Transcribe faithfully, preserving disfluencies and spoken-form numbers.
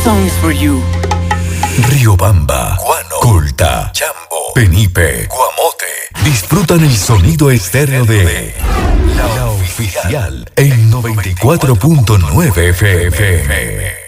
songs for you. Riobamba, Guano, Colta, Chambo, Penipe, Guamote. Disfrutan el sonido estéreo de La Oficial en noventa y cuatro punto nueve F M.